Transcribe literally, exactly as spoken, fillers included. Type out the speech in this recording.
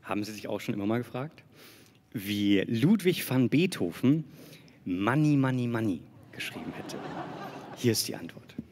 Haben Sie sich auch schon immer mal gefragt, wie Ludwig van Beethoven Money, Money, Money geschrieben hätte? Hier ist die Antwort.